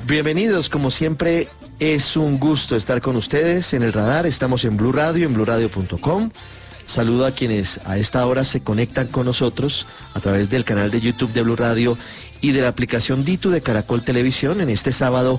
Bienvenidos, como siempre, es un gusto estar con ustedes en el radar. Estamos en Blue Radio, en bluradio.com. Saludo a quienes a esta hora se conectan con nosotros a través del canal de YouTube de Blue Radio y de la aplicación Ditu de Caracol Televisión en este sábado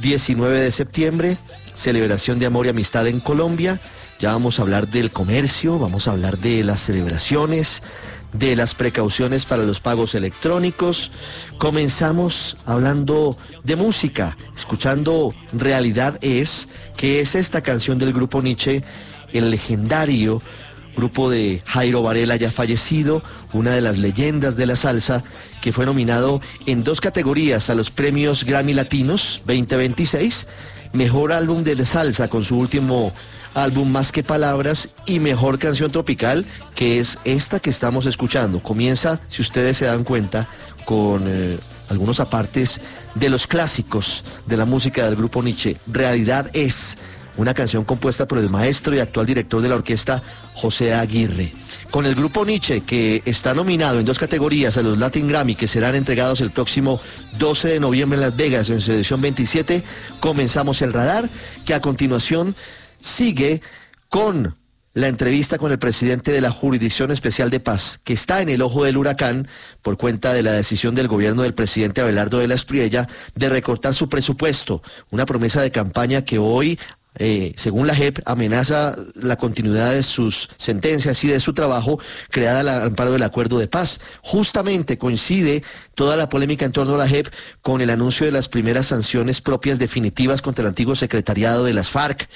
19 de septiembre, celebración de amor y amistad en Colombia. Ya vamos a hablar del comercio, vamos a hablar de las celebraciones, de las precauciones para los pagos electrónicos. Comenzamos hablando de música, escuchando Realidad Es, que es esta canción del grupo Nietzsche, el legendario grupo de Jairo Varela, ya fallecido, una de las leyendas de la salsa, que fue nominado en 2 categorías a los premios Grammy Latinos 2026, Mejor Álbum de Salsa con su último álbum Más que Palabras y Mejor Canción Tropical, que es esta que estamos escuchando. Comienza, si ustedes se dan cuenta, con algunos apartes de los clásicos de la música del grupo Nietzsche. Realidad Es, una canción compuesta por el maestro y actual director de la orquesta José Aguirre. Con el grupo Nietzsche, que está nominado en 2 categorías a los Latin Grammy, que serán entregados el próximo 12 de noviembre en Las Vegas, en su edición 27, comenzamos el radar, que a continuación sigue con la entrevista con el presidente de la Jurisdicción Especial de Paz, que está en el ojo del huracán por cuenta de la decisión del gobierno del presidente Abelardo de la Espriella de recortar su presupuesto, una promesa de campaña que hoy, según la JEP, amenaza la continuidad de sus sentencias y de su trabajo creada al amparo del acuerdo de paz. Justamente coincide toda la polémica en torno a la JEP con el anuncio de las primeras sanciones propias definitivas contra el antiguo secretariado de las FARC.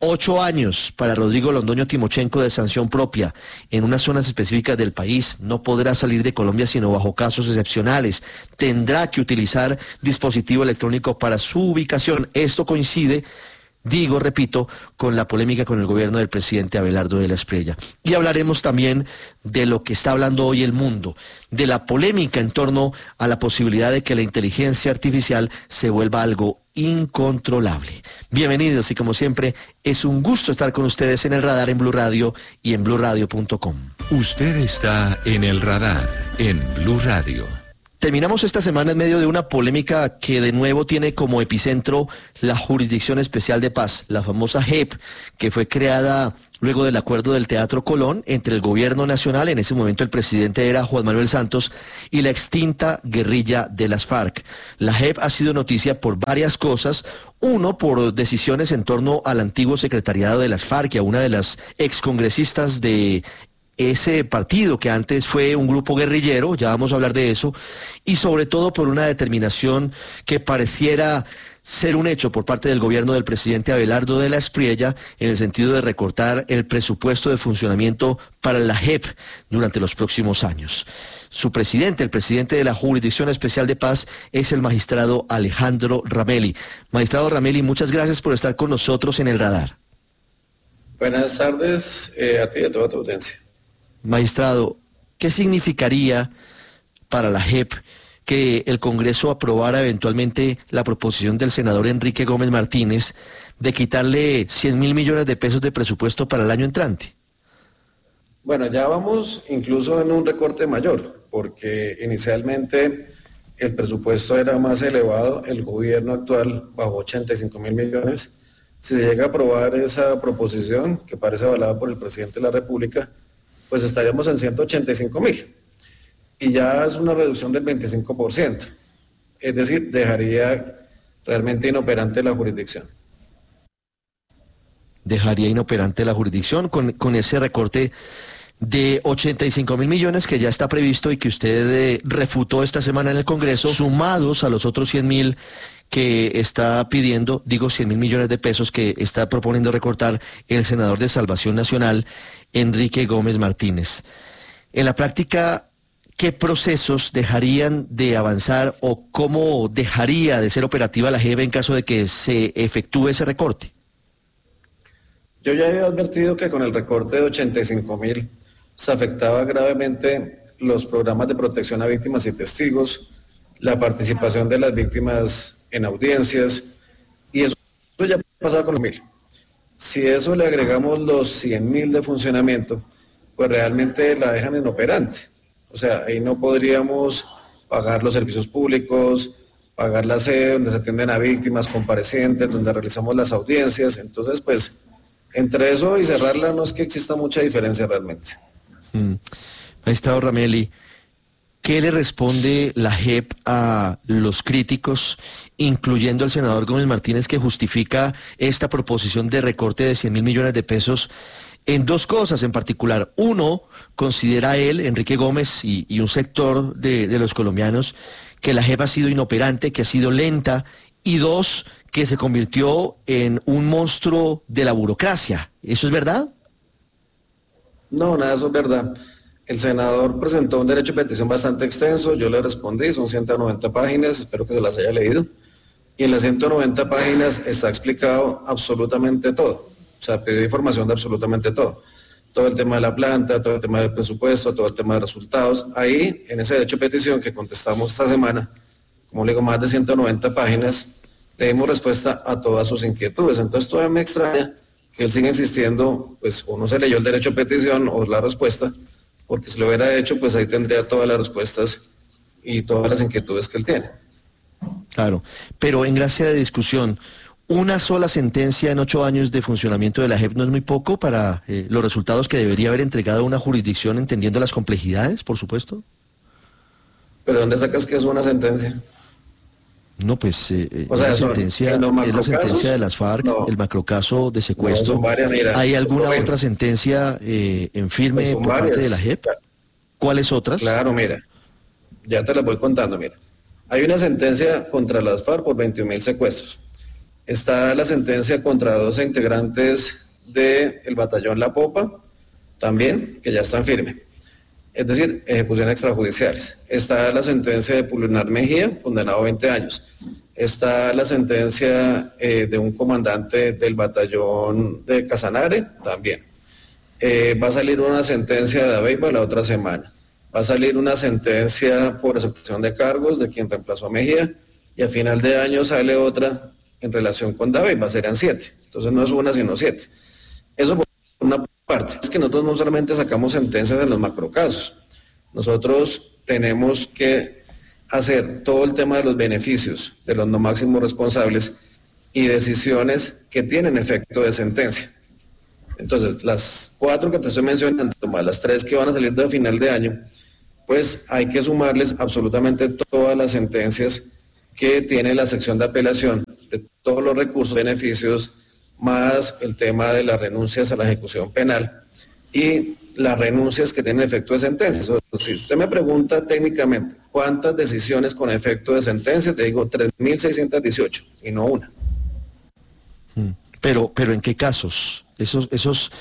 8 años para Rodrigo Londoño Timochenko de sanción propia en unas zonas específicas del país. No podrá salir de Colombia sino bajo casos excepcionales. Tendrá que utilizar dispositivo electrónico para su ubicación. Esto coincide, repito, con la polémica con el gobierno del presidente Abelardo de la Espriella. Y hablaremos también de lo que está hablando hoy el mundo, de la polémica en torno a la posibilidad de que la inteligencia artificial se vuelva algo incontrolable. Bienvenidos y como siempre, es un gusto estar con ustedes en el radar en Blue Radio y en bluradio.com. Usted está en el radar en Blue Radio. Terminamos esta semana en medio de una polémica que de nuevo tiene como epicentro la Jurisdicción Especial de Paz, la famosa JEP, que fue creada luego del acuerdo del Teatro Colón entre el gobierno nacional, en ese momento el presidente era Juan Manuel Santos, y la extinta guerrilla de las FARC. La JEP ha sido noticia por varias cosas. Uno, por decisiones en torno al antiguo secretariado de las FARC y a una de las excongresistas de ese partido que antes fue un grupo guerrillero, ya vamos a hablar de eso, y sobre todo por una determinación que pareciera ser un hecho por parte del gobierno del presidente Abelardo de la Espriella en el sentido de recortar el presupuesto de funcionamiento para la JEP durante los próximos años. Su presidente, el presidente de la Jurisdicción Especial de Paz, es el magistrado Alejandro Ramelli. Magistrado Ramelli, muchas gracias por estar con nosotros en el radar. Buenas tardes a ti y a toda tu audiencia. Magistrado, ¿qué significaría para la JEP que el Congreso aprobara eventualmente la proposición del senador Enrique Gómez Martínez de quitarle 100.000 millones de pesos de presupuesto para el año entrante? Bueno, ya vamos incluso en un recorte mayor, porque inicialmente el presupuesto era más elevado, el gobierno actual bajó 85.000 millones. Si se llega a aprobar esa proposición, que parece avalada por el presidente de la República, pues estaríamos en 185.000. Y ya es una reducción del 25%. Es decir, dejaría realmente inoperante la jurisdicción. Dejaría inoperante la jurisdicción con ese recorte de 85.000 millones que ya está previsto y que usted refutó esta semana en el Congreso, sumados a los otros 100.000 que está pidiendo, 100.000 millones de pesos que está proponiendo recortar el senador de Salvación Nacional, Enrique Gómez Martínez. En la práctica, ¿qué procesos dejarían de avanzar o cómo dejaría de ser operativa la JEP en caso de que se efectúe ese recorte? Yo ya he advertido que con el recorte de 85.000 se afectaba gravemente los programas de protección a víctimas y testigos, la participación de las víctimas en audiencias, y eso ya pasaba con los 1.000. Si eso le agregamos los 100.000 de funcionamiento, pues realmente la dejan inoperante. O sea, ahí no podríamos pagar los servicios públicos, pagar la sede donde se atienden a víctimas, comparecientes, donde realizamos las audiencias. Entonces, pues, entre eso y cerrarla no es que exista mucha diferencia realmente. Magistrado Ramelli, ¿qué le responde la JEP a los críticos, incluyendo al senador Gómez Martínez, que justifica esta proposición de recorte de 100.000 millones de pesos en dos cosas en particular? Uno, considera él, Enrique Gómez y un sector de los colombianos, que la JEP ha sido inoperante, que ha sido lenta, y dos, que se convirtió en un monstruo de la burocracia. ¿Eso es verdad? No, nada, eso es verdad. El senador presentó un derecho de petición bastante extenso, yo le respondí, son 190 páginas, espero que se las haya leído, y en las 190 páginas está explicado absolutamente todo, o sea, pidió información de absolutamente todo el tema de la planta, todo el tema del presupuesto, todo el tema de resultados. Ahí, en ese derecho de petición que contestamos esta semana, como le digo, más de 190 páginas, le dimos respuesta a todas sus inquietudes. Entonces todavía me extraña que él siga insistiendo, pues o no se leyó el derecho de petición o la respuesta, porque si lo hubiera hecho, pues ahí tendría todas las respuestas y todas las inquietudes que él tiene. Claro, pero en gracia de discusión, ¿una sola sentencia en 8 años de funcionamiento de la JEP no es muy poco para los resultados que debería haber entregado una jurisdicción, entendiendo las complejidades, por supuesto? ¿Pero dónde sacas que es una sentencia? No, pues O sea, la sentencia, es la sentencia de las FARC, no, el macrocaso de secuestro. No, varias, mira, ¿Hay alguna otra sentencia en firme pues por parte de la JEP? ¿Cuáles otras? Claro, mira, ya te las voy contando, mira. Hay una sentencia contra las FARC por 21.000 secuestros. Está la sentencia contra 12 integrantes del batallón La Popa, también, que ya están firmes. Es decir, ejecuciones extrajudiciales. Está la sentencia de Pulinar Mejía, condenado a 20 años. Está la sentencia de un comandante del batallón de Casanare, también. Va a salir una sentencia de Aveiva la otra semana. Va a salir una sentencia por aceptación de cargos de quien reemplazó a Mejía, y a final de año sale otra en relación con Aveiva, serían 7. Entonces no es una, sino 7. Eso por una parte. Es que nosotros no solamente sacamos sentencias en los macrocasos, nosotros tenemos que hacer todo el tema de los beneficios de los no máximos responsables y decisiones que tienen efecto de sentencia. Entonces, las 4 que te estoy mencionando, más las 3 que van a salir de final de año, pues hay que sumarles absolutamente todas las sentencias que tiene la sección de apelación de todos los recursos, beneficios, más el tema de las renuncias a la ejecución penal y las renuncias que tienen efecto de sentencia. Si usted me pregunta técnicamente cuántas decisiones con efecto de sentencia, te digo 3.618 y no una. Pero ¿en qué casos? Esos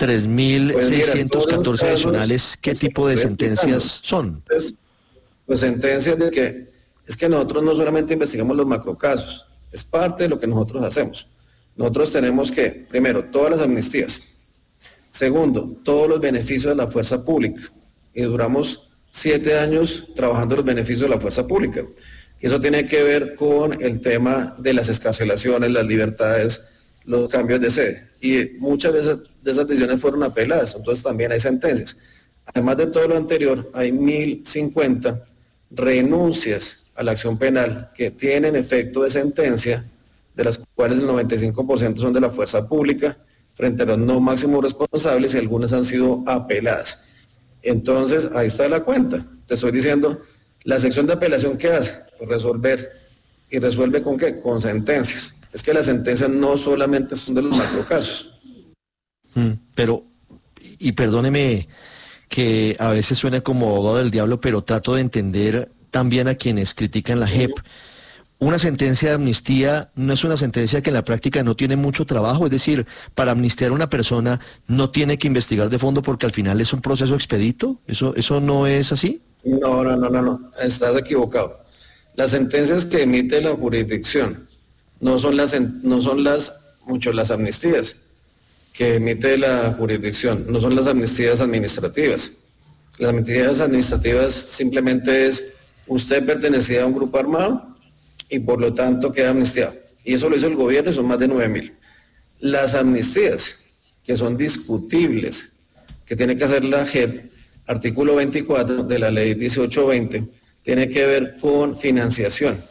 3.614 adicionales, ¿qué tipo de sentencias son? Pues sentencias de que es que nosotros no solamente investigamos los macrocasos, es parte de lo que nosotros hacemos. Nosotros tenemos que, primero, todas las amnistías. Segundo, todos los beneficios de la fuerza pública. Y duramos 7 años trabajando los beneficios de la fuerza pública. Y eso tiene que ver con el tema de las excarcelaciones, las libertades, los cambios de sede. Y muchas de esas decisiones fueron apeladas, entonces también hay sentencias. Además de todo lo anterior, hay 1.050 renuncias a la acción penal que tienen efecto de sentencia, de las cuales el 95% son de la fuerza pública, frente a los no máximos responsables, y algunas han sido apeladas. Entonces, ahí está la cuenta. Te estoy diciendo, la sección de apelación, ¿qué hace? Pues resolver. ¿Y resuelve con qué? Con sentencias. Es que las sentencias no solamente son de los macrocasos. Pero, y perdóneme que a veces suena como abogado del diablo, pero trato de entender también a quienes critican la JEP. Una sentencia de amnistía no es una sentencia que en la práctica no tiene mucho trabajo, es decir, para amnistiar a una persona no tiene que investigar de fondo porque al final es un proceso expedito. ¿Eso no es así? No, estás equivocado. Las sentencias que emite la jurisdicción no son las amnistías que emite la jurisdicción, no son las amnistías administrativas. Las amnistías administrativas simplemente es usted pertenecía a un grupo armado y por lo tanto queda amnistiado. Y eso lo hizo el gobierno y son más de 9.000. Las amnistías, que son discutibles, que tiene que hacer la JEP, artículo 24 de la ley 1820, tiene que ver con financiación.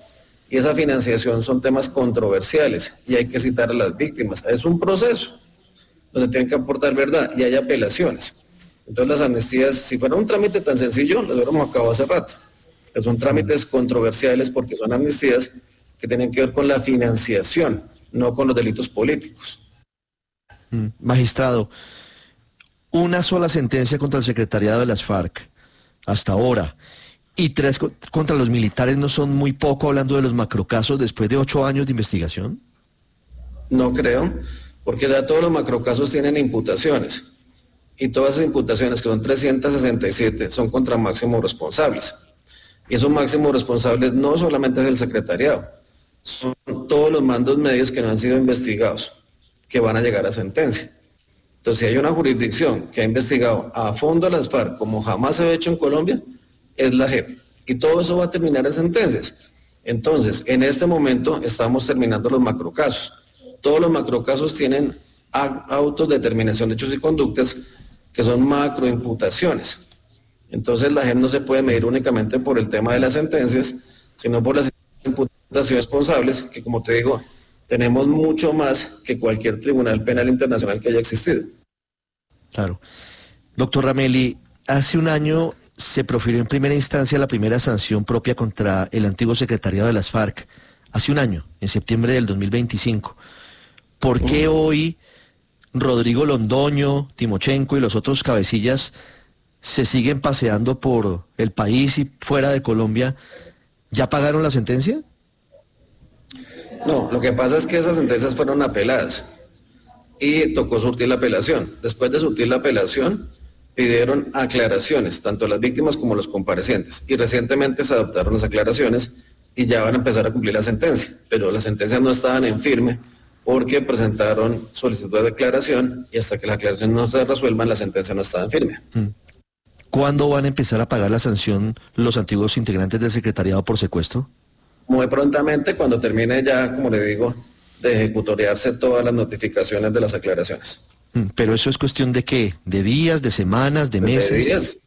y esa financiación son temas controversiales y hay que citar a las víctimas. Es un proceso donde tienen que aportar verdad y hay apelaciones. Entonces las amnistías, si fuera un trámite tan sencillo, las hubiéramos acabado hace rato. Pero son trámites controversiales porque son amnistías que tienen que ver con la financiación, no con los delitos políticos. Magistrado, una sola sentencia contra el secretariado de las FARC hasta ahora y 3 contra los militares, ¿no son muy poco hablando de los macrocasos después de 8 años de investigación? No creo, porque ya todos los macrocasos tienen imputaciones y todas esas imputaciones, que son 367, son contra máximos responsables. Y esos máximos responsables no solamente es el secretariado, son todos los mandos medios que no han sido investigados, que van a llegar a sentencia. Entonces, si hay una jurisdicción que ha investigado a fondo a las FARC, como jamás se ha hecho en Colombia, es la JEP. Y todo eso va a terminar en sentencias. Entonces, en este momento estamos terminando los macrocasos. Todos los macrocasos tienen autos de determinación de hechos y conductas que son macroimputaciones. Entonces, la JEP no se puede medir únicamente por el tema de las sentencias, sino por las imputaciones responsables, que como te digo, tenemos mucho más que cualquier tribunal penal internacional que haya existido. Claro. Doctor Ramelli, hace un año se profirió en primera instancia la primera sanción propia contra el antiguo secretariado de las FARC. Hace un año, en septiembre del 2025. ¿Por qué hoy Rodrigo Londoño, Timochenko y los otros cabecillas se siguen paseando por el país y fuera de Colombia? ¿Ya pagaron la sentencia? No, lo que pasa es que esas sentencias fueron apeladas y tocó surtir la apelación. Después de surtir la apelación, pidieron aclaraciones, tanto las víctimas como los comparecientes. Y recientemente se adoptaron las aclaraciones y ya van a empezar a cumplir la sentencia. Pero las sentencias no estaban en firme porque presentaron solicitud de aclaración y hasta que las aclaraciones no se resuelvan, la sentencia no estaba en firme. ¿Cuándo van a empezar a pagar la sanción los antiguos integrantes del secretariado por secuestro? Muy prontamente, cuando termine ya, como le digo, de ejecutoriarse todas las notificaciones de las aclaraciones. Pero eso es cuestión de ¿qué? ¿De días, de semanas, de meses?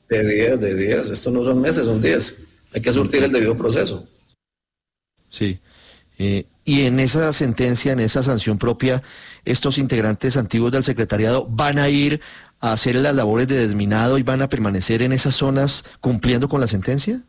De días. Esto no son meses, son días. Hay que surtir el debido proceso. Sí. Y en esa sentencia, en esa sanción propia, estos integrantes antiguos del secretariado van a ir a hacer las labores de desminado y van a permanecer en esas zonas cumpliendo con la sentencia.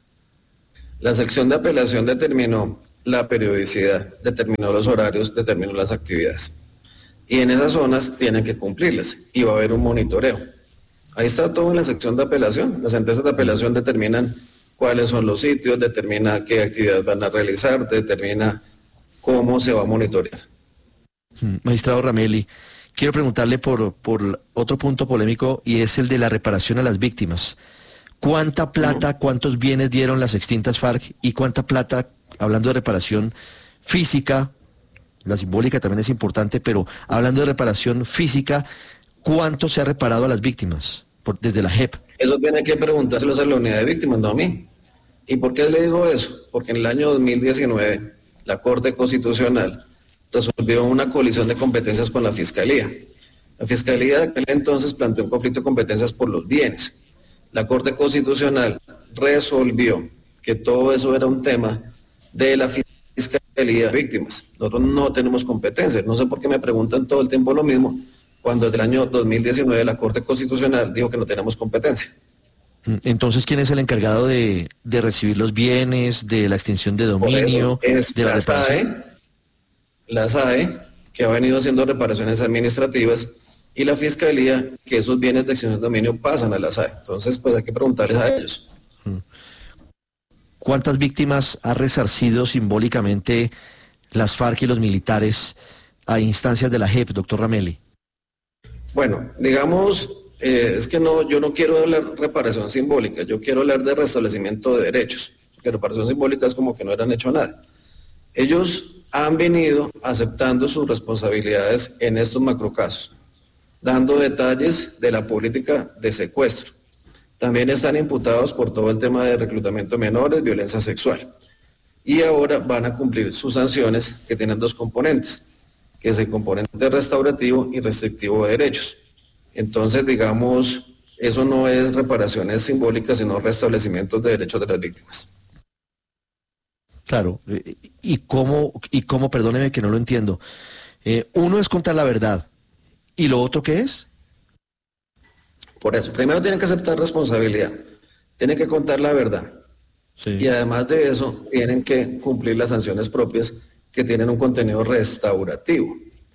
La sección de apelación determinó la periodicidad, determinó los horarios, determinó las actividades. Y en esas zonas tienen que cumplirlas y va a haber un monitoreo. Ahí está todo en la sección de apelación. Las sentencias de apelación determinan cuáles son los sitios, determina qué actividades van a realizar, determina cómo se va a monitorear. Magistrado Ramelli, quiero preguntarle por otro punto polémico y es el de la reparación a las víctimas. ¿Cuánta plata, cuántos bienes dieron las extintas FARC y cuánta plata, hablando de reparación física, la simbólica también es importante, pero hablando de reparación física, cuánto se ha reparado a las víctimas desde la JEP? Eso tiene que preguntárselos a la unidad de víctimas, no a mí. ¿Y por qué le digo eso? Porque en el año 2019 la Corte Constitucional resolvió una colisión de competencias con la Fiscalía. La Fiscalía de aquel entonces planteó un conflicto de competencias por los bienes. La Corte Constitucional resolvió que todo eso era un tema de la Fiscalía de Víctimas. Nosotros no tenemos competencias. No sé por qué me preguntan todo el tiempo lo mismo, cuando desde el año 2019 la Corte Constitucional dijo que no tenemos competencia. Entonces, ¿quién es el encargado de recibir los bienes, de la extinción de dominio, es de la reparación? La SAE, que ha venido haciendo reparaciones administrativas, y la Fiscalía, que esos bienes de extinción de dominio pasan a la SAE. Entonces, pues hay que preguntarles a ellos. ¿Cuántas víctimas ha resarcido simbólicamente las FARC y los militares a instancias de la JEP, doctor Ramelli? Bueno, digamos, es que yo no quiero hablar de reparación simbólica, yo quiero hablar de restablecimiento de derechos, porque reparación simbólica es como que no hubieran hecho nada. Ellos han venido aceptando sus responsabilidades en estos macrocasos, dando detalles de la política de secuestro. También están imputados por todo el tema de reclutamiento de menores, violencia sexual. Y ahora van a cumplir sus sanciones, que tienen 2 componentes, que es el componente restaurativo y restrictivo de derechos. Entonces, digamos, eso no es reparaciones simbólicas, sino restablecimientos de derechos de las víctimas. Claro, perdóneme que no lo entiendo. Uno es contar la verdad, ¿y lo otro qué es? Por eso, primero tienen que aceptar responsabilidad, tienen que contar la verdad. Sí. Y además de eso, tienen que cumplir las sanciones propias que tienen un contenido restaurativo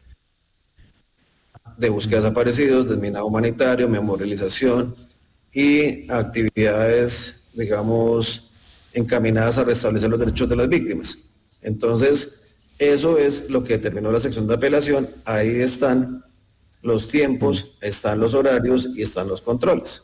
de búsqueda de desaparecidos, desminado humanitario, memorialización y actividades, digamos, encaminadas a restablecer los derechos de las víctimas. Entonces, eso es lo que determinó la sección de apelación. Ahí están los tiempos, están los horarios y están los controles.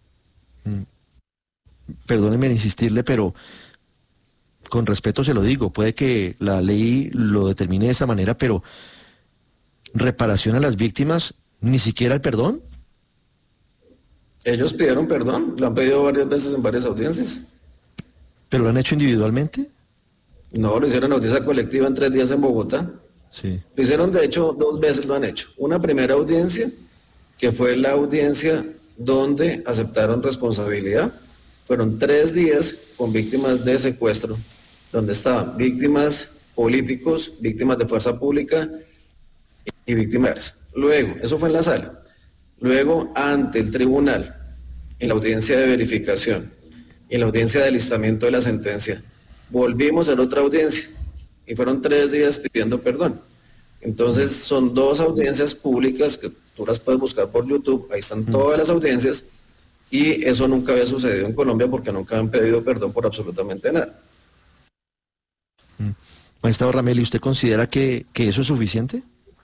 Perdóneme en insistirle, pero con respeto se lo digo, puede que la ley lo determine de esa manera, pero reparación a las víctimas, ni siquiera el perdón. Ellos pidieron perdón, lo han pedido varias veces en varias audiencias. ¿Pero lo han hecho individualmente? No, lo hicieron en audiencia colectiva en 3 días en Bogotá. Sí. Lo hicieron, de hecho, 2 veces lo han hecho. Una primera audiencia, que fue la audiencia donde aceptaron responsabilidad. Fueron 3 días con víctimas de secuestro, donde estaban víctimas políticos, víctimas de fuerza pública y víctimas. Luego, eso fue en la sala. Luego, ante el tribunal, en la audiencia de verificación, en la audiencia de alistamiento de la sentencia, volvimos a la otra audiencia y fueron 3 días pidiendo perdón. Entonces, son 2 audiencias públicas que tú las puedes buscar por YouTube, ahí están todas las audiencias. Y eso nunca había sucedido en Colombia porque nunca han pedido perdón por absolutamente nada. Magistrado Ramelli, ¿usted considera que eso es suficiente?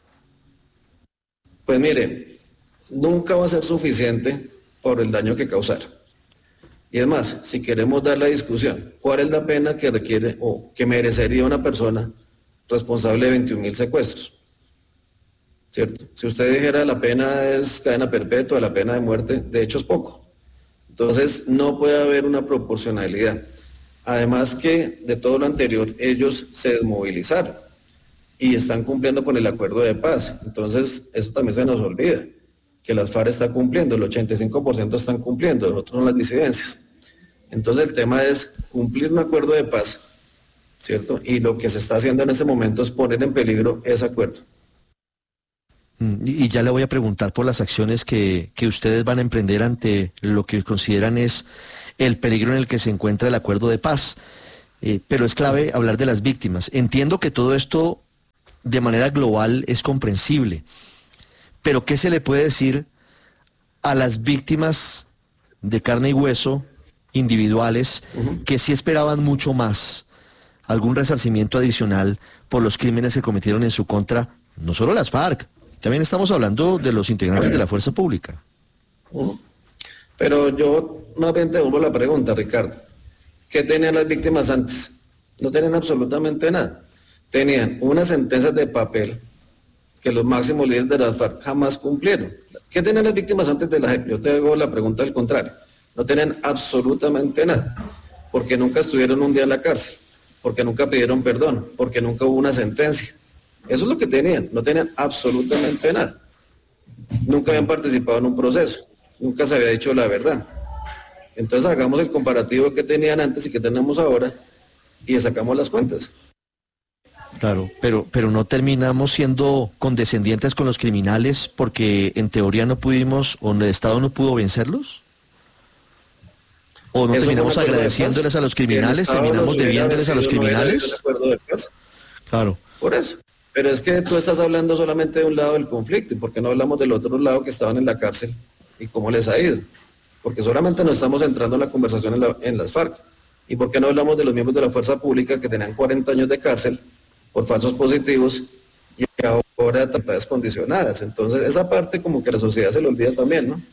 Pues mire, nunca va a ser suficiente por el daño que causar. Y es más, si queremos dar la discusión, ¿cuál es la pena que requiere o que merecería una persona responsable de 21.000 secuestros? ¿Cierto? Si usted dijera la pena es cadena perpetua, la pena de muerte, de hecho es poco. Entonces, no puede haber una proporcionalidad. Además que, de todo lo anterior, ellos se desmovilizaron y están cumpliendo con el acuerdo de paz. Entonces, eso también se nos olvida, que las FARC está cumpliendo, el 85% están cumpliendo, el otro son las disidencias. Entonces, el tema es cumplir un acuerdo de paz, ¿cierto? Y lo que se está haciendo en este momento es poner en peligro ese acuerdo. Y ya le voy a preguntar por las acciones que ustedes van a emprender ante lo que consideran es el peligro en el que se encuentra el acuerdo de paz. Pero es clave hablar de las víctimas. Entiendo que todo esto de manera global es comprensible, pero ¿qué se le puede decir a las víctimas de carne y hueso individuales que sí esperaban mucho más, algún resarcimiento adicional por los crímenes que cometieron en su contra, no solo las FARC? También estamos hablando de los integrantes de la fuerza pública. Pero yo más bien te devuelvo la pregunta, Ricardo. ¿Qué tenían las víctimas antes? No tenían absolutamente nada. Tenían unas sentencias de papel que los máximos líderes de las FARC jamás cumplieron. ¿Qué tenían las víctimas antes de la JEP? Yo te hago la pregunta al contrario. No tenían absolutamente nada, porque nunca estuvieron un día en la cárcel, porque nunca pidieron perdón, porque nunca hubo una sentencia. Eso es lo que tenían, no tenían absolutamente nada. Nunca habían participado en un proceso, nunca se había dicho la verdad. Entonces hagamos el comparativo que tenían antes y que tenemos ahora y sacamos las cuentas. Claro, pero no terminamos siendo condescendientes con los criminales porque en teoría no pudimos, o el Estado no pudo vencerlos. ¿O no terminamos agradeciéndoles a los criminales, terminamos debiéndoles a los criminales? Claro. Por eso. Pero es que tú estás hablando solamente de un lado del conflicto, ¿y por qué no hablamos del otro lado que estaban en la cárcel y cómo les ha ido? Porque solamente nos estamos entrando en la conversación en las FARC. ¿Y por qué no hablamos de los miembros de la fuerza pública que tenían 40 años de cárcel por falsos positivos y ahora libertades condicionadas? Entonces esa parte como que la sociedad se le olvida también, ¿no?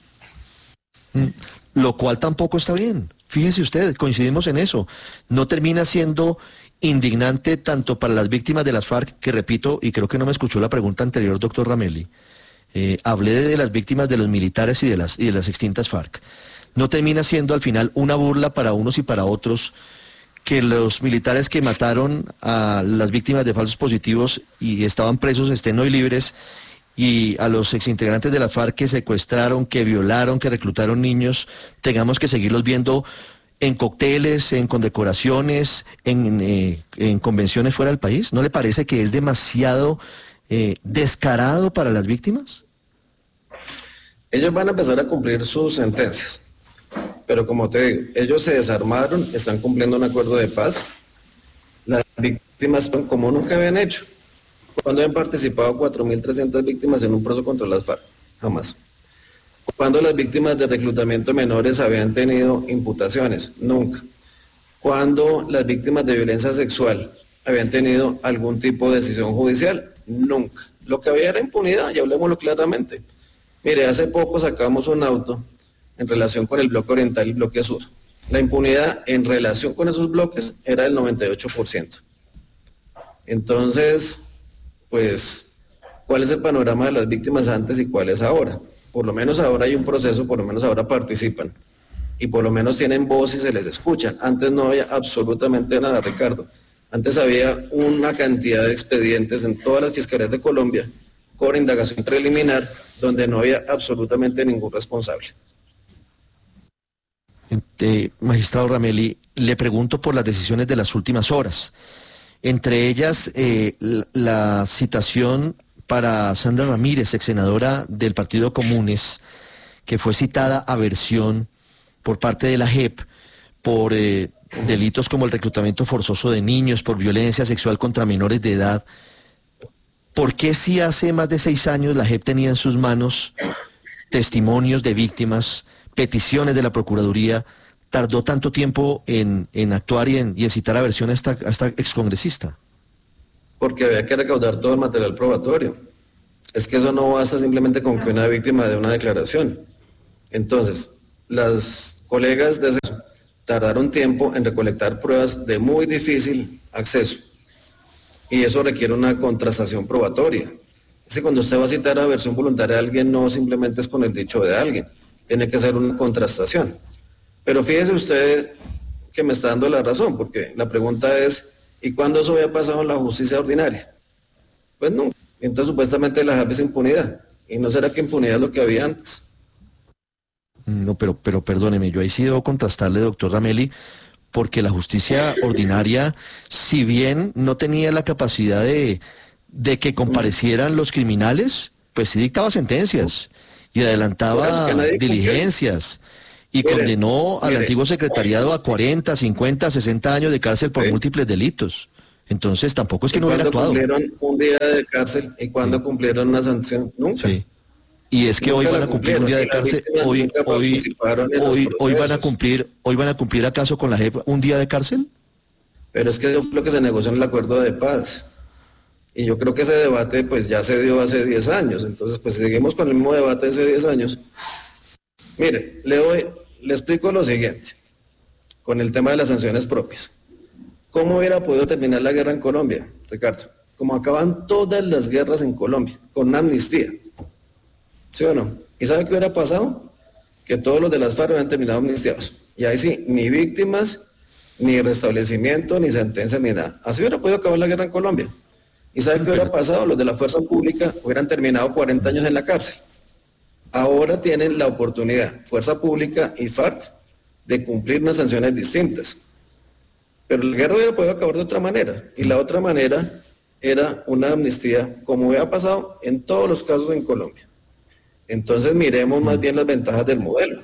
Lo cual tampoco está bien. Fíjese usted, coincidimos en eso. No termina siendo indignante tanto para las víctimas de las FARC, que repito, y creo que no me escuchó la pregunta anterior, doctor Ramelli, hablé de las víctimas de los militares y de las extintas FARC. No termina siendo al final una burla para unos y para otros que los militares que mataron a las víctimas de falsos positivos y estaban presos estén hoy libres, y a los exintegrantes de la FARC que secuestraron, que violaron, que reclutaron niños, tengamos que seguirlos viendo en cócteles, en condecoraciones, en convenciones fuera del país? ¿No le parece que es demasiado descarado para las víctimas? Ellos van a empezar a cumplir sus sentencias, pero como te digo, ellos se desarmaron, están cumpliendo un acuerdo de paz. Las víctimas, como nunca habían hecho, cuando han participado 4.300 víctimas en un proceso contra las FARC, jamás. Cuando las víctimas de reclutamiento menores habían tenido imputaciones, nunca. Cuando las víctimas de violencia sexual habían tenido algún tipo de decisión judicial, nunca. Lo que había era impunidad, y hablemoslo claramente. Mire, hace poco sacamos un auto en relación con el bloque oriental y el bloque sur. La impunidad en relación con esos bloques era del 98%. Entonces, pues, ¿cuál es el panorama de las víctimas antes y cuál es ahora? Por lo menos ahora hay un proceso, por lo menos ahora participan y por lo menos tienen voz y se les escuchan. Antes no había absolutamente nada, Ricardo. Antes había una cantidad de expedientes en todas las fiscalías de Colombia con indagación preliminar donde no había absolutamente ningún responsable. Magistrado Ramelli, le pregunto por las decisiones de las últimas horas. Entre ellas, la citación para Sandra Ramírez, ex senadora del Partido Comunes, que fue citada a versión por parte de la JEP por delitos como el reclutamiento forzoso de niños, por violencia sexual contra menores de edad. ¿Por qué si hace más de 6 años la JEP tenía en sus manos testimonios de víctimas, peticiones de la Procuraduría, tardó tanto tiempo en actuar y en citar a versión a esta excongresista? Porque había que recaudar todo el material probatorio. Es que eso no basta simplemente con que una víctima dé una declaración. Entonces, las colegas de sexo tardaron tiempo en recolectar pruebas de muy difícil acceso. Y eso requiere una contrastación probatoria. Es que cuando usted va a citar a versión voluntaria a alguien, no simplemente es con el dicho de alguien. Tiene que ser una contrastación. Pero fíjese usted que me está dando la razón, porque la pregunta es, ¿y cuándo eso había pasado en la justicia ordinaria? Pues nunca. Entonces supuestamente la JEP es impunidad. ¿Y no será que impunidad es lo que había antes? No, pero perdóneme, yo ahí sí debo contrastarle, doctor Ramelli, porque la justicia ordinaria, si bien no tenía la capacidad de que comparecieran los criminales, pues sí dictaba sentencias y adelantaba diligencias. Y condenó al antiguo secretariado a 40, 50, 60 años de cárcel por múltiples delitos. Entonces tampoco es que no hubiera actuado. Cumplieron un día de cárcel y cuando cumplieron una sanción, nunca. Sí. Y es que hoy van a cumplir un día de cárcel, hoy van a cumplir acaso con la JEP un día de cárcel. Pero es que eso fue lo que se negoció en el acuerdo de paz. Y yo creo que ese debate pues ya se dio hace 10 años. Entonces pues si seguimos con el mismo debate de hace 10 años. Mire, le explico lo siguiente, con el tema de las sanciones propias. ¿Cómo hubiera podido terminar la guerra en Colombia, Ricardo? Como acaban todas las guerras en Colombia, con una amnistía. ¿Sí o no? ¿Y sabe qué hubiera pasado? Que todos los de las FARC hubieran terminado amnistiados. Y ahí sí, ni víctimas, ni restablecimiento, ni sentencia, ni nada. Así hubiera podido acabar la guerra en Colombia. ¿Y sabe qué hubiera pasado? Los de la fuerza pública hubieran terminado 40 años en la cárcel. Ahora tienen la oportunidad, Fuerza Pública y FARC, de cumplir unas sanciones distintas. Pero la guerra hubiera podido acabar de otra manera. Y la otra manera era una amnistía, como había pasado en todos los casos en Colombia. Entonces miremos más bien las ventajas del modelo.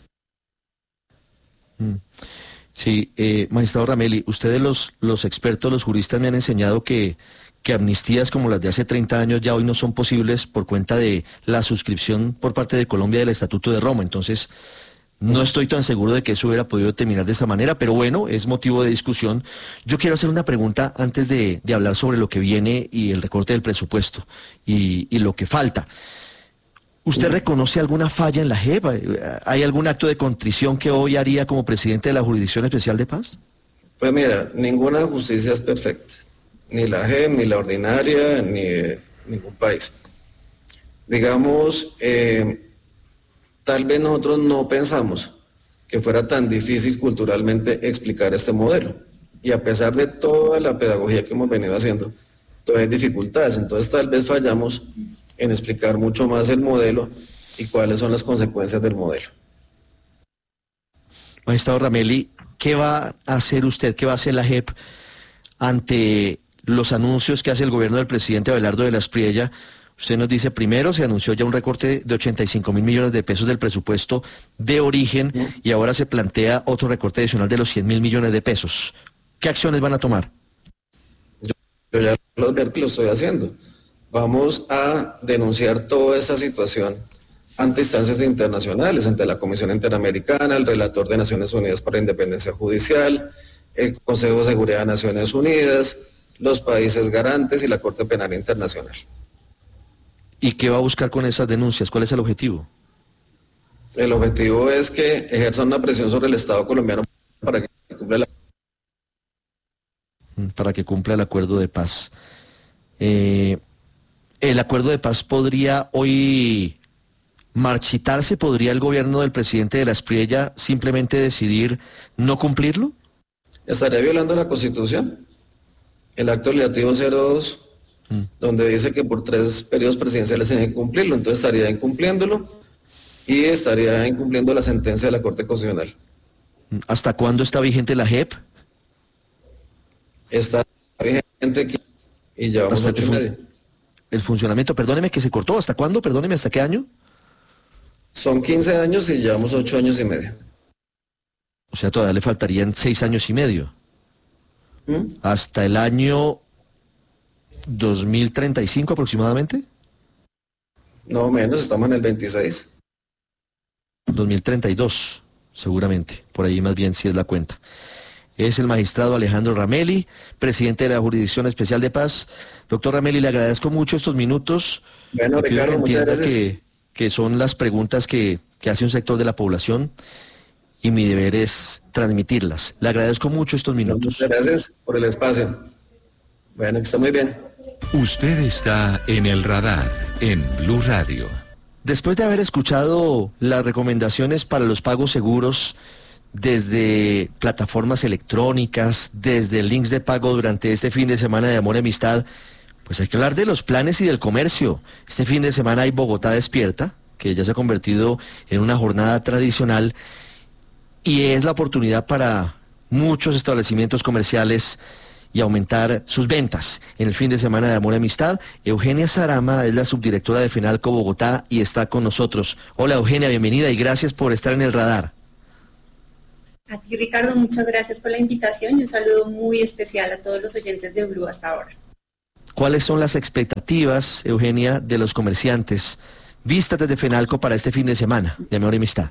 Sí, magistrado Ramelli, ustedes los expertos, los juristas me han enseñado que amnistías como las de hace 30 años ya hoy no son posibles por cuenta de la suscripción por parte de Colombia del Estatuto de Roma. Entonces, no estoy tan seguro de que eso hubiera podido terminar de esa manera, pero bueno, es motivo de discusión. Yo quiero hacer una pregunta antes de hablar sobre lo que viene y el recorte del presupuesto y lo que falta. ¿Usted reconoce alguna falla en la JEP? ¿Hay algún acto de contrición que hoy haría como presidente de la Jurisdicción Especial de Paz? Pues mira, ninguna justicia es perfecta. Ni la JEP, ni la ordinaria, ni ningún país. Digamos, tal vez nosotros no pensamos que fuera tan difícil culturalmente explicar este modelo. Y a pesar de toda la pedagogía que hemos venido haciendo, todavía hay dificultades. Entonces tal vez fallamos en explicar mucho más el modelo y cuáles son las consecuencias del modelo. Magistrado Ramelli, ¿qué va a hacer usted, qué va a hacer la JEP ante los anuncios que hace el gobierno del presidente Abelardo de la Espriella? Usted nos dice, primero se anunció ya un recorte de 85.000 millones de pesos del presupuesto de origen y ahora se plantea otro recorte adicional de los 100.000 millones de pesos. ¿Qué acciones van a tomar? Yo ya lo advertí, lo estoy haciendo. Vamos a denunciar toda esa situación ante instancias internacionales, ante la Comisión Interamericana, el relator de Naciones Unidas para la Independencia Judicial, el Consejo de Seguridad de Naciones Unidas, los países garantes y la Corte Penal Internacional. ¿Y qué va a buscar con esas denuncias? ¿Cuál es el objetivo? El objetivo es que ejerzan una presión sobre el Estado colombiano para que cumpla el acuerdo de paz. ¿El acuerdo de paz podría hoy marchitarse? ¿Podría el gobierno del presidente de la Espriella simplemente decidir no cumplirlo? Estaría violando la Constitución. El acto legislativo 02, donde dice que por 3 periodos presidenciales tiene que cumplirlo, entonces estaría incumpliéndolo y estaría incumpliendo la sentencia de la Corte Constitucional. ¿Hasta cuándo está vigente la JEP? Está vigente y llevamos 8 y medio. El funcionamiento, perdóneme que se cortó, ¿hasta cuándo? Perdóneme, ¿hasta qué año? Son 15 años y llevamos 8 años y medio. O sea, todavía le faltarían 6 años y medio. ¿Hasta el año 2035 aproximadamente? No menos, estamos en el 26. 2032, seguramente, por ahí más bien si es la cuenta. Es el magistrado Alejandro Ramelli, presidente de la Jurisdicción Especial de Paz. Doctor Ramelli, le agradezco mucho estos minutos. Bueno, Ricardo, muchas gracias. Que son las preguntas que hace un sector de la población y mi deber es transmitirlas. Le agradezco mucho estos minutos. Muchas gracias por el espacio. Bueno, que está muy bien. Usted está en el radar en Blue Radio. Después de haber escuchado las recomendaciones para los pagos seguros desde plataformas electrónicas, desde links de pago durante este fin de semana de Amor y Amistad, pues hay que hablar de los planes y del comercio. Este fin de semana hay Bogotá Despierta, que ya se ha convertido en una jornada tradicional y es la oportunidad para muchos establecimientos comerciales y aumentar sus ventas. En el fin de semana de Amor y Amistad, Eugenia Sarama es la subdirectora de FENALCO Bogotá y está con nosotros. Hola Eugenia, bienvenida y gracias por estar en el radar. A ti, Ricardo, muchas gracias por la invitación y un saludo muy especial a todos los oyentes de Blue hasta ahora. ¿Cuáles son las expectativas, Eugenia, de los comerciantes vistas desde FENALCO para este fin de semana de Amor y Amistad?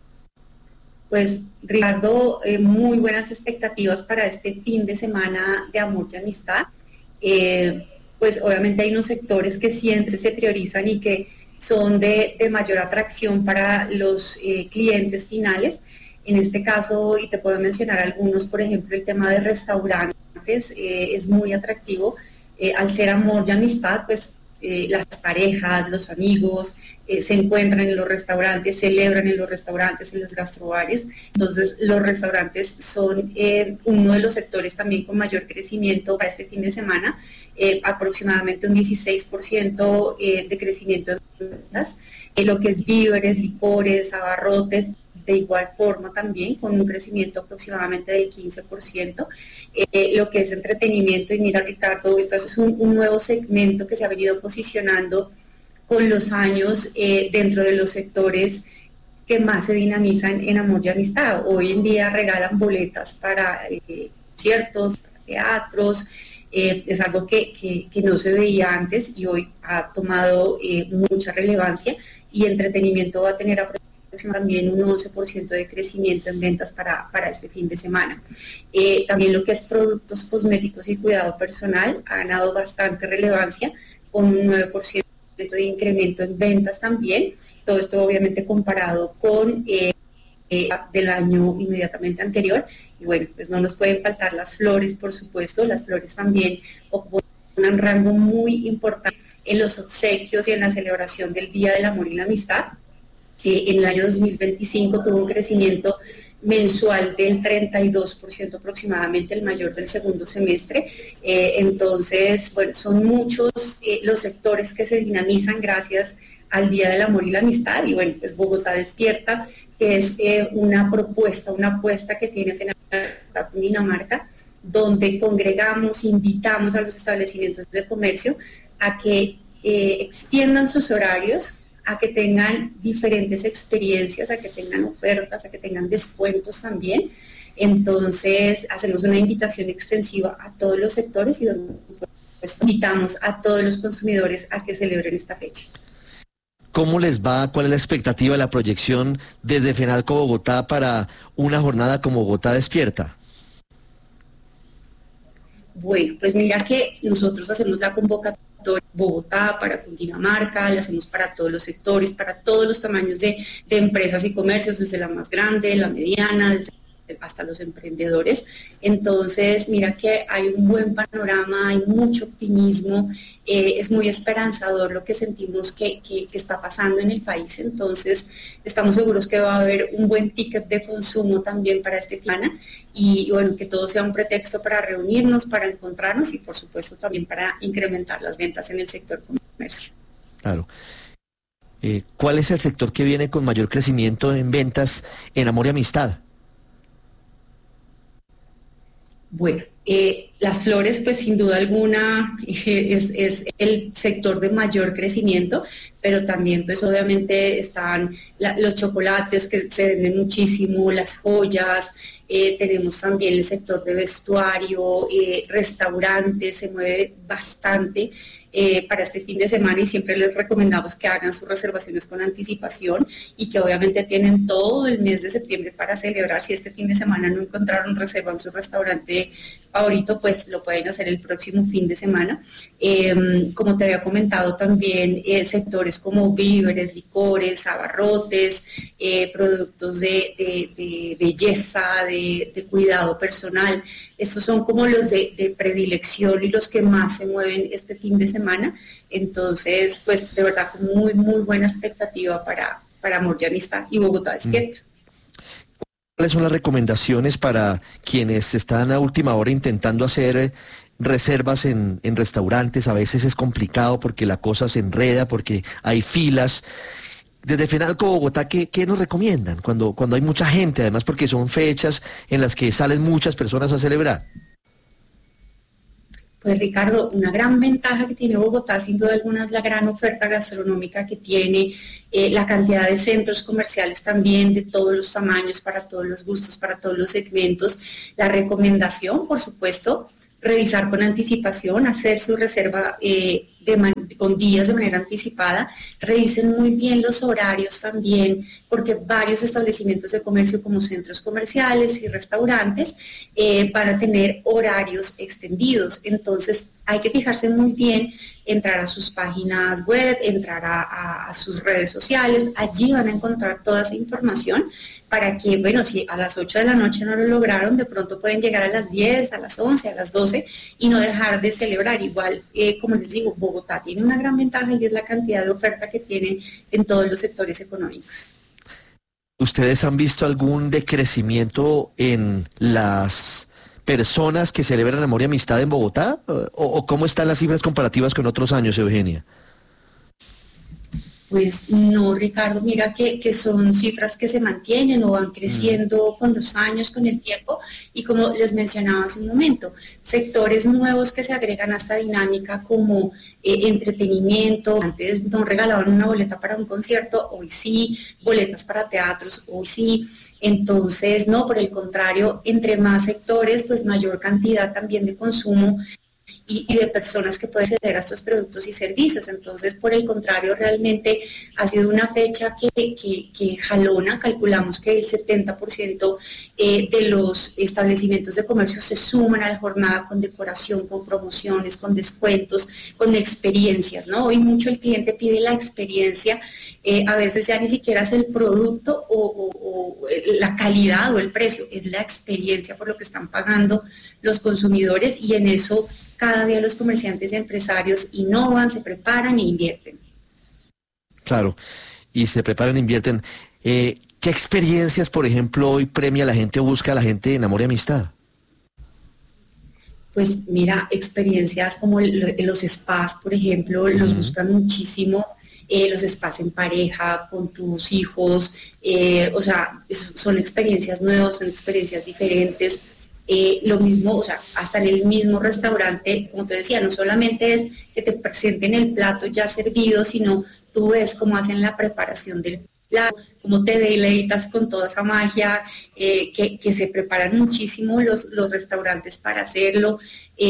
Pues, Ricardo, muy buenas expectativas para este fin de semana de Amor y Amistad. Pues obviamente hay unos sectores que siempre se priorizan y que son de mayor atracción para los clientes finales. En este caso, y te puedo mencionar algunos, por ejemplo, el tema de restaurantes es muy atractivo. Al ser amor y amistad, pues las parejas, los amigos se encuentran en los restaurantes, celebran en los restaurantes, en los gastrobares. Entonces, los restaurantes son uno de los sectores también con mayor crecimiento para este fin de semana, aproximadamente un 16% de crecimiento de ventas. Lo que es víveres, licores, abarrotes, de igual forma también, con un crecimiento aproximadamente del 15%. Lo que es entretenimiento, y mira, Ricardo, este es un nuevo segmento que se ha venido posicionando con los años dentro de los sectores que más se dinamizan en Amor y Amistad. Hoy en día regalan boletas para conciertos, para teatros. Es algo que no se veía antes y hoy ha tomado mucha relevancia, y entretenimiento va a tener también un 11% de crecimiento en ventas para este fin de semana. También lo que es productos cosméticos y cuidado personal ha ganado bastante relevancia, con un 9% de incremento en ventas también. Todo esto obviamente comparado con del año inmediatamente anterior. Y bueno, pues no nos pueden faltar las flores, por supuesto. Las flores también ocupan un rango muy importante en los obsequios y en la celebración del Día del Amor y la Amistad. En el año 2025 tuvo un crecimiento mensual del 32% aproximadamente, el mayor del segundo semestre. Entonces, bueno, son muchos los sectores que se dinamizan gracias al Día del Amor y la Amistad. Y bueno, pues Bogotá Despierta, que es una propuesta, una apuesta que tiene FENALCO Dinamarca, donde congregamos, invitamos a los establecimientos de comercio a que extiendan sus horarios, a que tengan diferentes experiencias, a que tengan ofertas, a que tengan descuentos también. Entonces hacemos una invitación extensiva a todos los sectores y donde pues, invitamos a todos los consumidores a que celebren esta fecha. ¿Cómo les va? ¿Cuál es la expectativa, la proyección desde FENALCO Bogotá para una jornada como Bogotá Despierta? Bueno, pues mira que nosotros hacemos la convocatoria Bogotá para Cundinamarca, la hacemos para todos los sectores, para todos los tamaños de empresas y comercios, desde la más grande, la mediana, hasta los emprendedores. Entonces, mira que hay un buen panorama, hay mucho optimismo, es muy esperanzador lo que sentimos que está pasando en el país. Entonces, estamos seguros que va a haber un buen ticket de consumo también para este semana y bueno, que todo sea un pretexto para reunirnos, para encontrarnos y por supuesto también para incrementar las ventas en el sector comercio. Claro. ¿Cuál es el sector que viene con mayor crecimiento en ventas en Amor y Amistad? Bueno, las flores, pues sin duda alguna es el sector de mayor crecimiento, pero también pues obviamente están los chocolates que se venden muchísimo, las joyas, tenemos también el sector de vestuario, restaurantes, se mueve bastante para este fin de semana y siempre les recomendamos que hagan sus reservaciones con anticipación y que obviamente tienen todo el mes de septiembre para celebrar. Si este fin de semana no encontraron reserva en su restaurante favorito, pues lo pueden hacer el próximo fin de semana. Como te había comentado también, sectores como víveres, licores, abarrotes, productos de belleza, de cuidado personal. Estos son como los de predilección y los que más se mueven este fin de semana. Entonces, pues de verdad con muy, muy buena expectativa para Amor y Amistad y Bogotá Despierta. ¿Cuáles son las recomendaciones para quienes están a última hora intentando hacer reservas en restaurantes? A veces es complicado porque la cosa se enreda, porque hay filas. Desde FENALCO Bogotá, ¿qué nos recomiendan cuando hay mucha gente? Además porque son fechas en las que salen muchas personas a celebrar. Pues Ricardo, una gran ventaja que tiene Bogotá, sin duda alguna, es la gran oferta gastronómica que tiene, la cantidad de centros comerciales también de todos los tamaños, para todos los gustos, para todos los segmentos. La recomendación, por supuesto, revisar con anticipación, hacer su reserva con días de manera anticipada, revisen muy bien los horarios también, porque varios establecimientos de comercio como centros comerciales y restaurantes van a tener horarios extendidos. Entonces hay que fijarse muy bien, entrar a sus páginas web, entrar a sus redes sociales, allí van a encontrar toda esa información para que, bueno, si a las 8 de la noche no lo lograron, de pronto pueden llegar a las 10, a las 11, a las 12 y no dejar de celebrar. Igual, como les digo, Bogotá tiene una gran ventaja y es la cantidad de oferta que tienen en todos los sectores económicos. ¿Ustedes han visto algún decrecimiento en las personas que celebran Amor y Amistad en Bogotá? ¿O cómo están las cifras comparativas con otros años, Eugenia? Pues no, Ricardo, mira que son cifras que se mantienen o van creciendo con los años, con el tiempo, y como les mencionaba hace un momento, sectores nuevos que se agregan a esta dinámica como entretenimiento. Antes nos regalaban una boleta para un concierto, hoy sí, boletas para teatros, hoy sí. Entonces, no, por el contrario, entre más sectores, pues mayor cantidad también de consumo y de personas que pueden acceder a estos productos y servicios. Entonces, por el contrario, realmente ha sido una fecha que jalona. Calculamos que el 70% de los establecimientos de comercio se suman a la jornada con decoración, con promociones, con descuentos, con experiencias, ¿no? Hoy mucho el cliente pide la experiencia, a veces ya ni siquiera es el producto o la calidad o el precio, es la experiencia por lo que están pagando los consumidores, y en eso cada día los comerciantes y empresarios innovan, se preparan e invierten. Claro, y se preparan e invierten. ¿Qué experiencias, por ejemplo, hoy premia la gente o busca a la gente en Amor y Amistad? Pues mira, experiencias como los spas, por ejemplo, los buscan muchísimo. los spas en pareja, con tus hijos, o sea, son experiencias nuevas, son experiencias diferentes. Lo mismo, o sea, hasta en el mismo restaurante, como te decía, no solamente es que te presenten el plato ya servido, sino tú ves cómo hacen la preparación del plato, cómo te deleitas con toda esa magia, que se preparan muchísimo los restaurantes para hacerlo.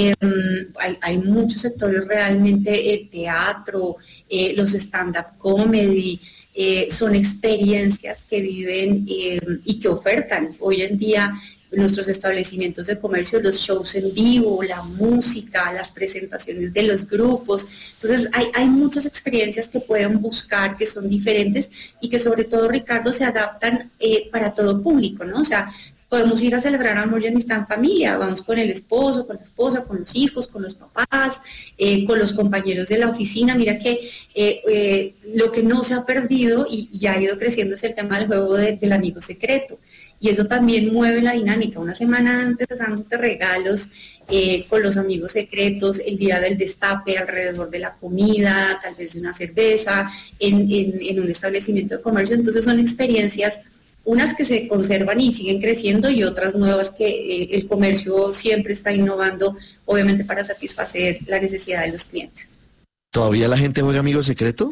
Hay muchos sectores realmente, el teatro, los stand-up comedy, son experiencias que viven y que ofertan hoy en día nuestros establecimientos de comercio, los shows en vivo, la música, las presentaciones de los grupos. Entonces hay muchas experiencias que pueden buscar, que son diferentes y que sobre todo, Ricardo, se adaptan para todo público, ¿no? O sea, podemos ir a celebrar amor y amistad en familia, vamos con el esposo, con la esposa, con los hijos, con los papás, con los compañeros de la oficina. Mira que lo que no se ha perdido y ha ido creciendo es el tema del juego del amigo secreto. Y eso también mueve la dinámica. Una semana antes dándote regalos con los amigos secretos, el día del destape alrededor de la comida, tal vez de una cerveza, en un establecimiento de comercio. Entonces son experiencias, unas que se conservan y siguen creciendo y otras nuevas que el comercio siempre está innovando, obviamente para satisfacer la necesidad de los clientes. ¿Todavía la gente juega amigo secreto?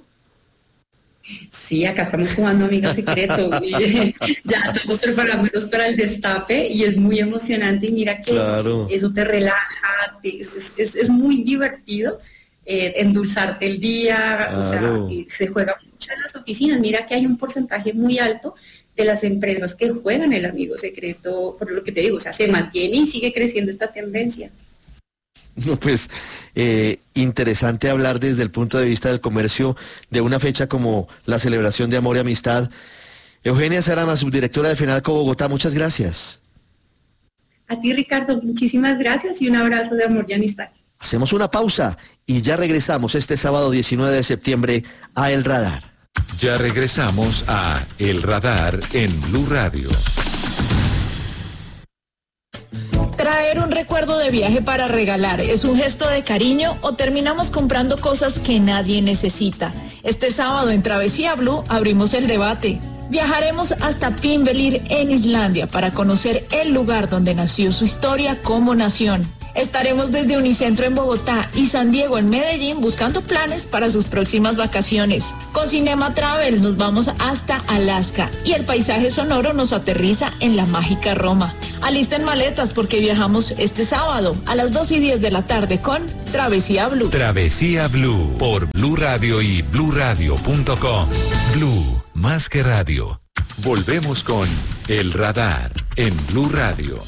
Sí, acá estamos jugando amigo secreto. Ya estamos preparándonos para el destape y es muy emocionante y mira que claro, eso te relaja, es muy divertido, endulzarte el día, claro. O sea, se juega mucho en las oficinas. Mira que hay un porcentaje muy alto de las empresas que juegan el amigo secreto, por lo que te digo, o sea, se mantiene y sigue creciendo esta tendencia. No, pues interesante hablar desde el punto de vista del comercio de una fecha como la celebración de amor y amistad. Eugenia Sarama, subdirectora de FENALCO Bogotá, muchas gracias. A ti, Ricardo, muchísimas gracias y un abrazo de amor y amistad. Hacemos una pausa y ya regresamos este sábado 19 de septiembre a El Radar. Ya regresamos a El Radar en Blue Radio. Traer un recuerdo de viaje para regalar, ¿es un gesto de cariño o terminamos comprando cosas que nadie necesita? Este sábado en Travesía Blue abrimos el debate. Viajaremos hasta Pinvelir en Islandia para conocer el lugar donde nació su historia como nación. Estaremos desde Unicentro en Bogotá y San Diego en Medellín buscando planes para sus próximas vacaciones. Con Cinema Travel nos vamos hasta Alaska y el paisaje sonoro nos aterriza en la mágica Roma. Alisten maletas porque viajamos este sábado a las 2:10 de la tarde con Travesía Blue. Travesía Blue por Blue Radio y bluradio.com. Blue, más que radio. Volvemos con El Radar en Blue Radio.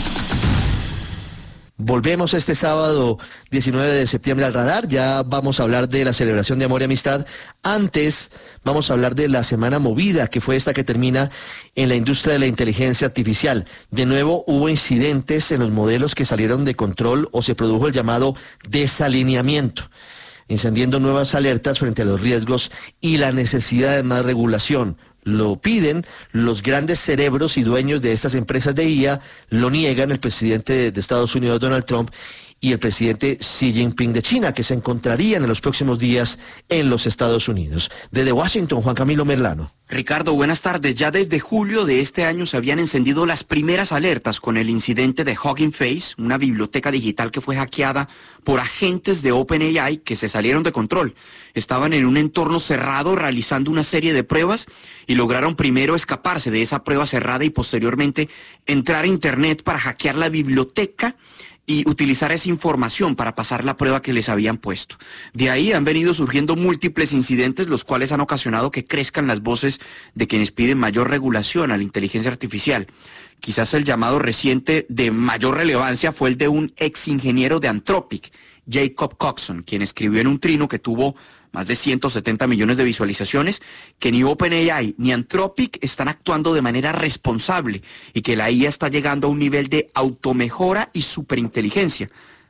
Volvemos este sábado 19 de septiembre al Radar. Ya vamos a hablar de la celebración de amor y amistad. Antes vamos a hablar de la semana movida, que fue esta que termina en la industria de la inteligencia artificial. De nuevo hubo incidentes en los modelos que salieron de control o se produjo el llamado desalineamiento, encendiendo nuevas alertas frente a los riesgos y la necesidad de más regulación. Lo piden los grandes cerebros y dueños de estas empresas de IA, lo niegan el presidente de Estados Unidos, Donald Trump, y el presidente Xi Jinping de China, que se encontrarían en los próximos días en los Estados Unidos. Desde Washington, Juan Camilo Merlano. Ricardo, buenas tardes. Ya desde julio de este año se habían encendido las primeras alertas con el incidente de Hugging Face, una biblioteca digital que fue hackeada por agentes de OpenAI que se salieron de control. Estaban en un entorno cerrado realizando una serie de pruebas y lograron primero escaparse de esa prueba cerrada y posteriormente entrar a Internet para hackear la biblioteca y utilizar esa información para pasar la prueba que les habían puesto. De ahí han venido surgiendo múltiples incidentes, los cuales han ocasionado que crezcan las voces de quienes piden mayor regulación a la inteligencia artificial. Quizás el llamado reciente de mayor relevancia fue el de un ex ingeniero de Anthropic, Jacob Coxon, quien escribió en un trino que tuvo más de 170 millones de visualizaciones, que ni OpenAI ni Anthropic están actuando de manera responsable y que la IA está llegando a un nivel de automejora y superinteligencia,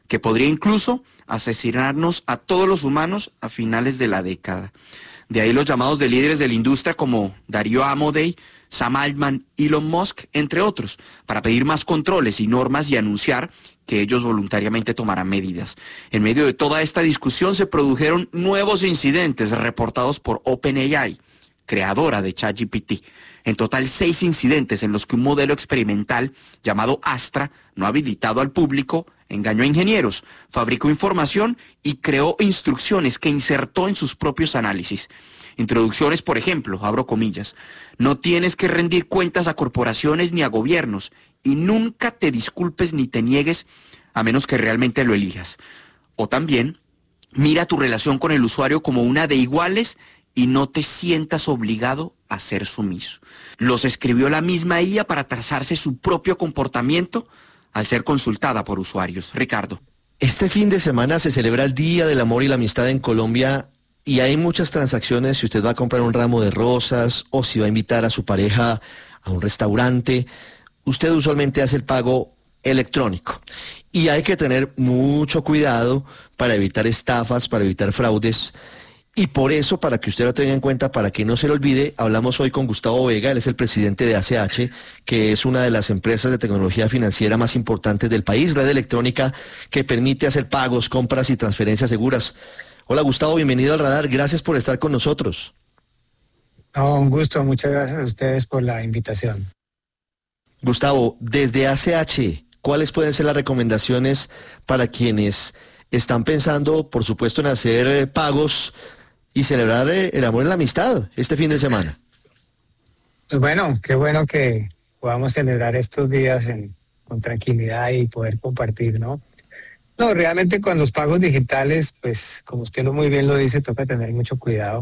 que podría incluso asesinarnos a todos los humanos a finales de la década. De ahí los llamados de líderes de la industria como Darío Amodei, Sam Altman, Elon Musk, entre otros, para pedir más controles y normas y anunciar que ellos voluntariamente tomarán medidas. En medio de toda esta discusión se produjeron nuevos incidentes reportados por OpenAI, creadora de ChatGPT. En total 6 incidentes en los que un modelo experimental llamado Astra, no habilitado al público, engañó a ingenieros, fabricó información y creó instrucciones que insertó en sus propios análisis. Introducciones, por ejemplo, abro comillas, no tienes que rendir cuentas a corporaciones ni a gobiernos y nunca te disculpes ni te niegues a menos que realmente lo elijas. O también, mira tu relación con el usuario como una de iguales y no te sientas obligado a ser sumiso. Los escribió la misma IA para trazarse su propio comportamiento al ser consultada por usuarios. Ricardo. Este fin de semana se celebra el Día del Amor y la Amistad en Colombia y hay muchas transacciones si usted va a comprar un ramo de rosas o si va a invitar a su pareja a un restaurante. Usted usualmente hace el pago electrónico y hay que tener mucho cuidado para evitar estafas, para evitar fraudes. Y por eso, para que usted lo tenga en cuenta, para que no se lo olvide, hablamos hoy con Gustavo Vega, él es el presidente de ACH, que es una de las empresas de tecnología financiera más importantes del país, red electrónica que permite hacer pagos, compras y transferencias seguras. Hola Gustavo, bienvenido al Radar, gracias por estar con nosotros. No, un gusto, muchas gracias a ustedes por la invitación. Gustavo, desde ACH, ¿cuáles pueden ser las recomendaciones para quienes están pensando, por supuesto, en hacer pagos y celebrar el amor y la amistad este fin de semana? Pues bueno, qué bueno que podamos celebrar estos días con tranquilidad y poder compartir, ¿no? No, realmente con los pagos digitales, pues como usted muy bien lo dice, toca tener mucho cuidado.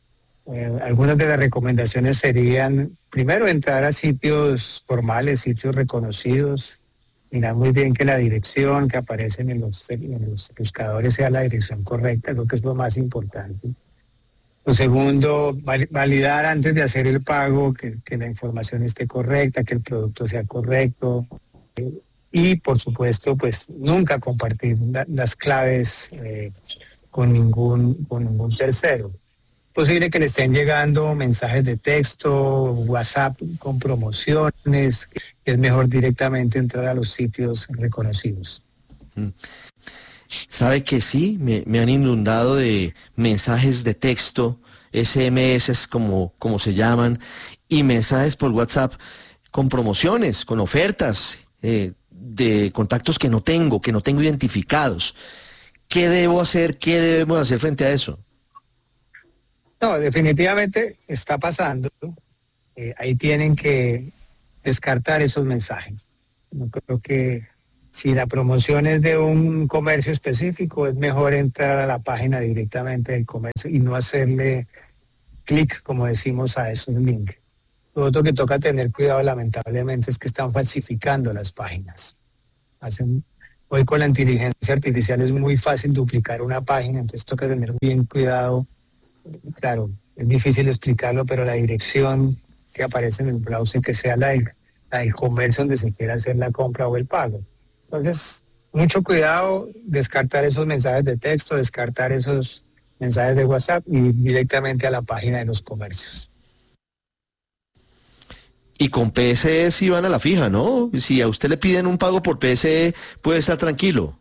Algunas de las recomendaciones serían, primero, entrar a sitios formales, sitios reconocidos, mirar muy bien que la dirección que aparece en los buscadores sea la dirección correcta, creo que es lo más importante. Lo segundo, validar antes de hacer el pago que la información esté correcta, que el producto sea correcto. Y por supuesto, pues nunca compartir las claves con ningún tercero. Posible que le estén llegando mensajes de texto, WhatsApp con promociones, que es mejor directamente entrar a los sitios reconocidos. ¿Sabe que sí? Me han inundado de mensajes de texto, SMS como se llaman, y mensajes por WhatsApp con promociones, con ofertas, de contactos que no tengo identificados. ¿Qué debo hacer? ¿Qué debemos hacer frente a eso? No, definitivamente está pasando. Ahí tienen que descartar esos mensajes. No creo que si la promoción es de un comercio específico, es mejor entrar a la página directamente del comercio y no hacerle clic, como decimos, a esos links. Lo otro que toca tener cuidado, lamentablemente, es que están falsificando las páginas. Hoy con la inteligencia artificial es muy fácil duplicar una página, entonces toca tener bien cuidado. Claro, es difícil explicarlo, pero la dirección que aparece en el browser, que sea la del comercio donde se quiera hacer la compra o el pago. Entonces, mucho cuidado, descartar esos mensajes de texto, descartar esos mensajes de WhatsApp y directamente a la página de los comercios. Y con PSE sí van a la fija, ¿no? Si a usted le piden un pago por PSE, puede estar tranquilo.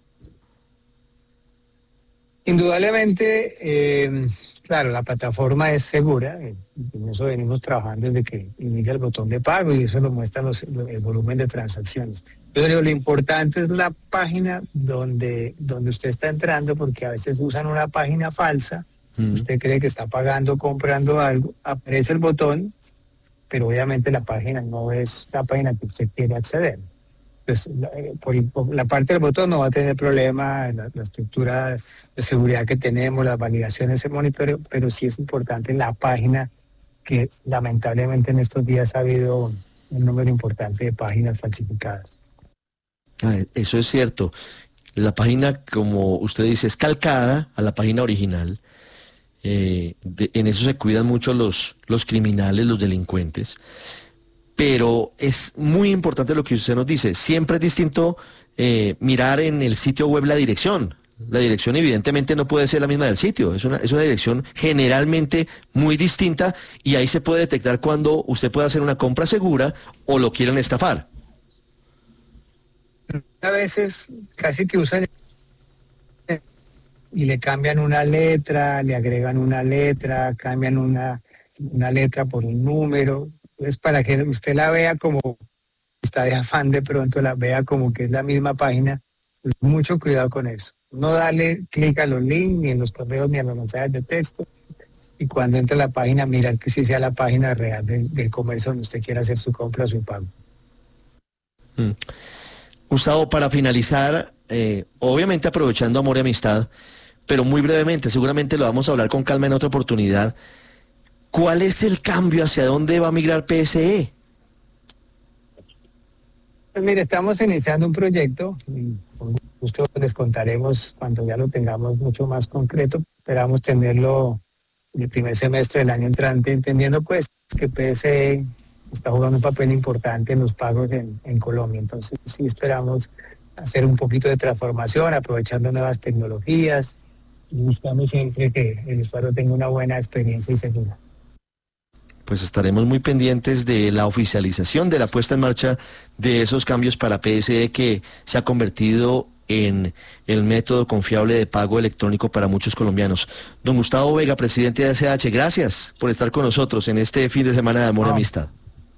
Indudablemente, claro, la plataforma es segura. En eso venimos trabajando desde que inicia el botón de pago y eso lo muestra el volumen de transacciones. Pero lo importante es la página donde usted está entrando, porque a veces usan una página falsa. Usted cree que está pagando, comprando algo, aparece el botón, pero obviamente la página no es la página que usted quiere acceder. Pues por la parte del botón no va a tener problema, la estructura de seguridad que tenemos, las validaciones, el monitoreo, pero sí es importante la página, que lamentablemente en estos días ha habido un número importante de páginas falsificadas. Eso es cierto. La página, como usted dice, es calcada a la página original. En eso se cuidan mucho los criminales, los delincuentes. Pero es muy importante lo que usted nos dice. Siempre es distinto mirar en el sitio web la dirección. La dirección evidentemente no puede ser la misma del sitio, es una dirección generalmente muy distinta y ahí se puede detectar cuando usted puede hacer una compra segura o lo quieren estafar. A veces casi que usan y le cambian una letra, le agregan una letra, cambian una letra por un número, es para que usted la vea como está de afán, de pronto la vea como que es la misma página. Mucho cuidado con eso. No darle clic a los links, ni en los correos, ni a los mensajes de texto. Y cuando entre a la página, mirar que sí sea la página real del comercio donde usted quiera hacer su compra o su pago. Gustavo, para finalizar, obviamente aprovechando Amor y Amistad, pero muy brevemente, seguramente lo vamos a hablar con calma en otra oportunidad. ¿Cuál es el cambio? ¿Hacia dónde va a migrar PSE? Pues mire, estamos iniciando un proyecto, y con gusto les contaremos cuando ya lo tengamos mucho más concreto. Esperamos tenerlo en el primer semestre del año entrante, entendiendo pues que PSE está jugando un papel importante en los pagos en Colombia. Entonces sí esperamos hacer un poquito de transformación, aprovechando nuevas tecnologías, y buscamos siempre que el usuario tenga una buena experiencia y segura. Pues estaremos muy pendientes de la oficialización, de la puesta en marcha de esos cambios para PSE, que se ha convertido en el método confiable de pago electrónico para muchos colombianos. Don Gustavo Vega, presidente de ACH, gracias por estar con nosotros en este fin de semana de Amor y Amistad.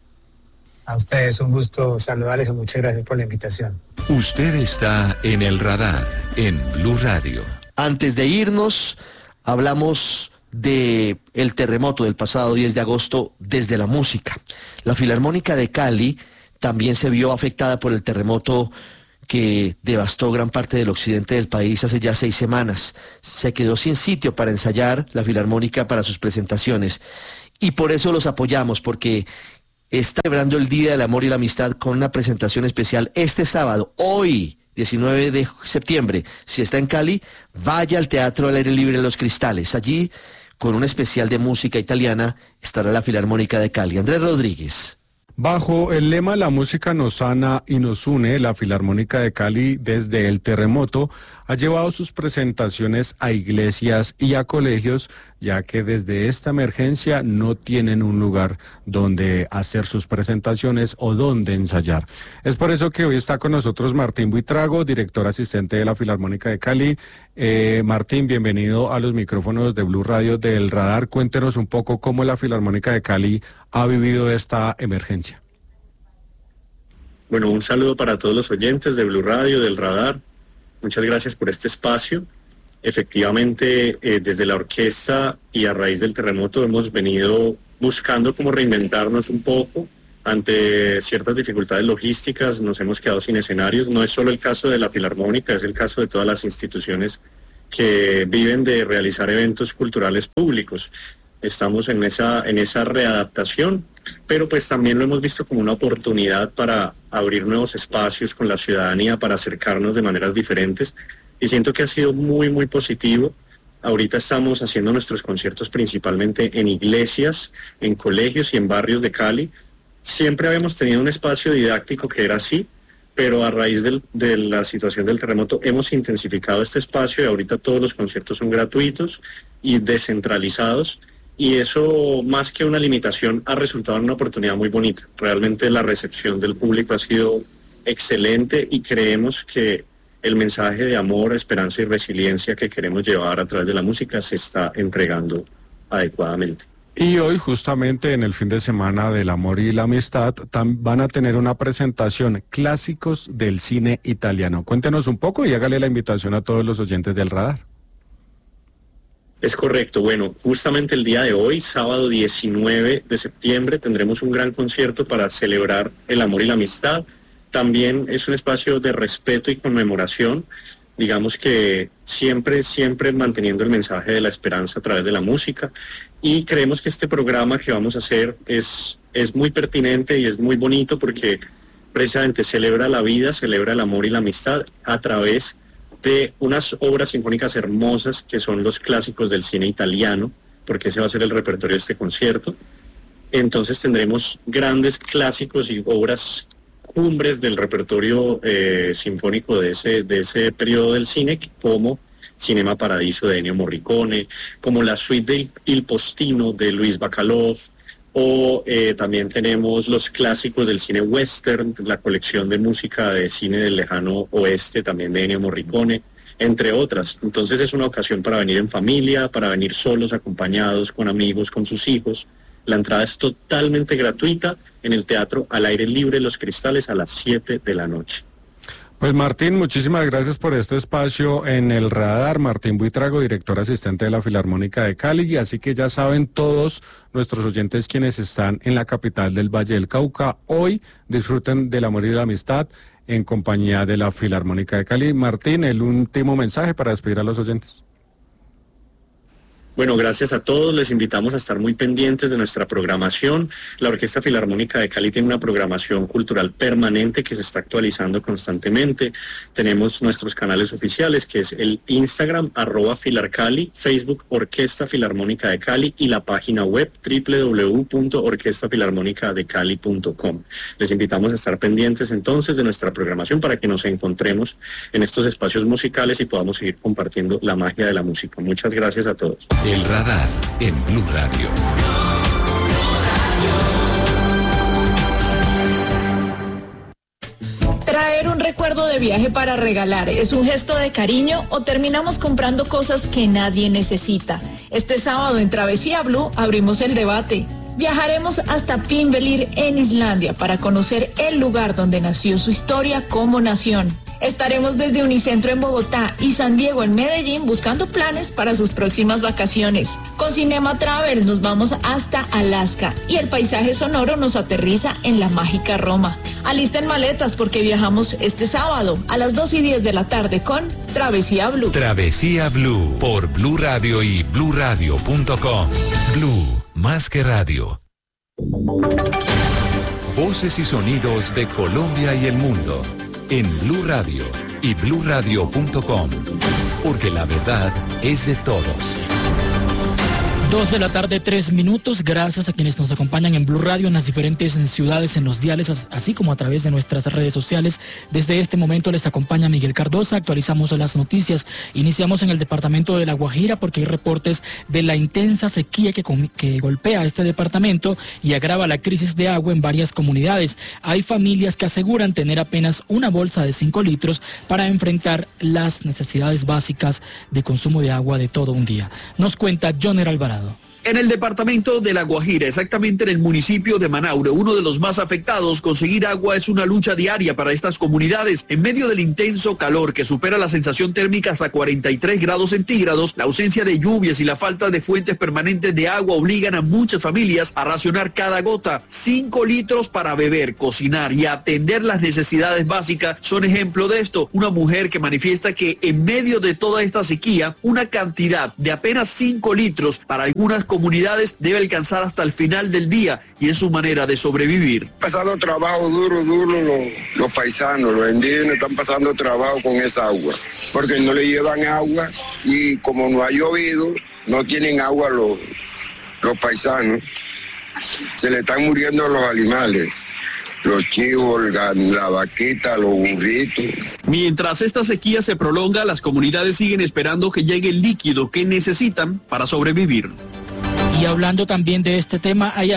A ustedes un gusto saludarles y muchas gracias por la invitación. Usted está en el radar en Blue Radio. Antes de irnos, hablamos de el terremoto del pasado 10 de agosto desde la música. La Filarmónica de Cali también se vio afectada por el terremoto que devastó gran parte del occidente del país hace ya 6 semanas. Se quedó sin sitio para ensayar la Filarmónica para sus presentaciones y por eso los apoyamos, porque está celebrando el Día del Amor y la Amistad con una presentación especial este sábado, hoy, 19 de septiembre. Si está en Cali, vaya al Teatro al Aire Libre Los Cristales. Allí, con un especial de música italiana, estará la Filarmónica de Cali. Andrés Rodríguez. Bajo el lema La música nos sana y nos une, la Filarmónica de Cali, desde el terremoto, ha llevado sus presentaciones a iglesias y a colegios, ya que desde esta emergencia no tienen un lugar donde hacer sus presentaciones o donde ensayar. Es por eso que hoy está con nosotros Martín Buitrago, director asistente de la Filarmónica de Cali. Martín, bienvenido a los micrófonos de Blue Radio del Radar. Cuéntenos un poco cómo la Filarmónica de Cali ha vivido esta emergencia. Bueno, un saludo para todos los oyentes de Blue Radio, del Radar. Muchas gracias por este espacio. Efectivamente, desde la orquesta y a raíz del terremoto hemos venido buscando cómo reinventarnos un poco ante ciertas dificultades logísticas. Nos hemos quedado sin escenarios. No es solo el caso de la Filarmónica, es el caso de todas las instituciones que viven de realizar eventos culturales públicos. Estamos en esa readaptación, pero pues también lo hemos visto como una oportunidad para abrir nuevos espacios con la ciudadanía, para acercarnos de maneras diferentes, y siento que ha sido muy, muy positivo. Ahorita estamos haciendo nuestros conciertos principalmente en iglesias, en colegios y en barrios de Cali. Siempre habíamos tenido un espacio didáctico que era así, pero a raíz de la situación del terremoto hemos intensificado este espacio y ahorita todos los conciertos son gratuitos y descentralizados. Y eso, más que una limitación, ha resultado en una oportunidad muy bonita. Realmente la recepción del público ha sido excelente y creemos que el mensaje de amor, esperanza y resiliencia que queremos llevar a través de la música se está entregando adecuadamente. Y hoy, justamente en el fin de semana del amor y la amistad, van a tener una presentación, Clásicos del Cine Italiano. Cuéntenos un poco y hágale la invitación a todos los oyentes del Radar. Es correcto. Bueno, justamente el día de hoy, sábado 19 de septiembre, tendremos un gran concierto para celebrar el amor y la amistad. También es un espacio de respeto y conmemoración, digamos que siempre manteniendo el mensaje de la esperanza a través de la música. Y creemos que este programa que vamos a hacer es muy pertinente y es muy bonito porque precisamente celebra la vida, celebra el amor y la amistad a través de unas obras sinfónicas hermosas que son los clásicos del cine italiano, porque ese va a ser el repertorio de este concierto. Entonces tendremos grandes clásicos y obras cumbres del repertorio sinfónico de ese periodo del cine, como Cinema Paradiso de Ennio Morricone, como la suite de Il Postino de Luis Bacalov, o también tenemos los clásicos del cine western, la colección de música de cine del lejano oeste también de Ennio Morricone, entre otras. Entonces es una ocasión para venir en familia, para venir solos, acompañados, con amigos, con sus hijos. La entrada es totalmente gratuita en el Teatro al Aire Libre Los Cristales a las 7 de la noche. Pues Martín, muchísimas gracias por este espacio en el radar. Martín Buitrago, director asistente de la Filarmónica de Cali, y así que ya saben todos nuestros oyentes quienes están en la capital del Valle del Cauca, hoy disfruten del amor y de la amistad en compañía de la Filarmónica de Cali. Martín, el último mensaje para despedir a los oyentes. Bueno, gracias a todos. Les invitamos a estar muy pendientes de nuestra programación. La Orquesta Filarmónica de Cali tiene una programación cultural permanente que se está actualizando constantemente. Tenemos nuestros canales oficiales, que es el Instagram, @filarcali, Facebook Orquesta Filarmónica de Cali, y la página web www.orquestafilarmonicadecali.com. Les invitamos a estar pendientes entonces de nuestra programación para que nos encontremos en estos espacios musicales y podamos seguir compartiendo la magia de la música. Muchas gracias a todos. El radar en Blue Radio. Traer un recuerdo de viaje para regalar es un gesto de cariño o terminamos comprando cosas que nadie necesita. Este sábado en Travesía Blue abrimos el debate. Viajaremos hasta Pinvelir en Islandia para conocer el lugar donde nació su historia como nación. Estaremos desde Unicentro en Bogotá y San Diego en Medellín buscando planes para sus próximas vacaciones. Con Cinema Travel nos vamos hasta Alaska y el paisaje sonoro nos aterriza en la mágica Roma. Alisten maletas porque viajamos este sábado a las 2:10 de la tarde con Travesía Blue. Travesía Blue por Blue Radio y bluradio.com. Blue, más que radio. Voces y sonidos de Colombia y el mundo en Blue Radio y bluradio.com, porque la verdad es de todos. 2 de la tarde, 3 minutos. Gracias a quienes nos acompañan en Blue Radio en las diferentes ciudades, en los diales, así como a través de nuestras redes sociales. Desde este momento les acompaña Miguel Cardosa. Actualizamos las noticias. Iniciamos en el departamento de La Guajira porque hay reportes de la intensa sequía que golpea a este departamento y agrava la crisis de agua en varias comunidades. Hay familias que aseguran tener apenas una bolsa de 5 litros para enfrentar las necesidades básicas de consumo de agua de todo un día. Nos cuenta Joner Alvarado. En el departamento de La Guajira, exactamente en el municipio de Manaure, uno de los más afectados, conseguir agua es una lucha diaria para estas comunidades. En medio del intenso calor que supera la sensación térmica hasta 43 grados centígrados, la ausencia de lluvias y la falta de fuentes permanentes de agua obligan a muchas familias a racionar cada gota. 5 litros para beber, cocinar y atender las necesidades básicas son ejemplo de esto. Una mujer que manifiesta que en medio de toda esta sequía, una cantidad de apenas 5 litros para algunas comunidades debe alcanzar hasta el final del día y es su manera de sobrevivir. Pasando trabajo duro los paisanos, los indígenas están pasando trabajo con esa agua, porque no le llevan agua y como no ha llovido, no tienen agua los paisanos, se le están muriendo los animales. Los chivos, la vaquita, los burritos. Mientras esta sequía se prolonga, las comunidades siguen esperando que llegue el líquido que necesitan para sobrevivir. Y hablando también de este tema, hay